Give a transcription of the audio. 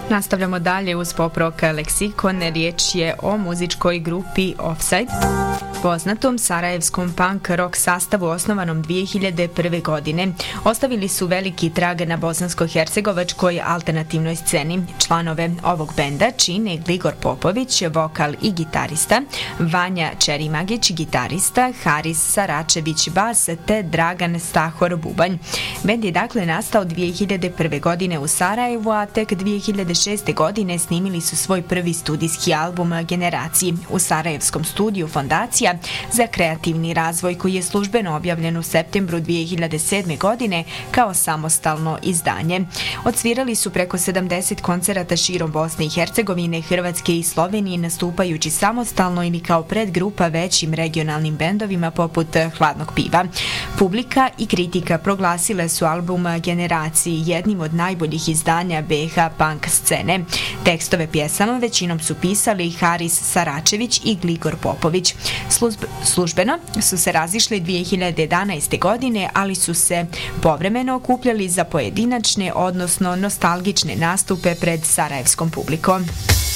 Nastavljamo dalje uz pop rock leksikon. Riječ je o muzičkoj grupi Offside, poznatom sarajevskom punk rock sastavu osnovanom 2001. godine. Ostavili su veliki trag na bosansko-hercegovačkoj alternativnoj sceni. Članove ovog benda čine Gligor Popović, vokal i gitarista, Vanja Čerimagić, gitarista, Haris Saračević, bas, te Dragan Stahor, bubanj. Bend je dakle nastao 2001. godine u Sarajevu, a tek 2006. godine snimili su svoj prvi studijski album Generaciji u sarajevskom studiju Fondacija za kreativni razvoj, koji je službeno objavljen u septembru 2007. godine kao samostalno izdanje. Odsvirali su preko 70 koncerata širom Bosne i Hercegovine, Hrvatske i Slovenije, nastupajući samostalno ili kao predgrupa većim regionalnim bendovima poput Hladnog piva. Publika i kritika proglasile su album Generaciji jednim od najboljih izdanja BiH punk scene. Tekstove pjesama većinom su pisali Haris Saračević i Gligor Popović. Službeno su se razišli 2011. godine, ali su se povremeno okupljali za pojedinačne, odnosno nostalgične nastupe pred sarajevskom publikom.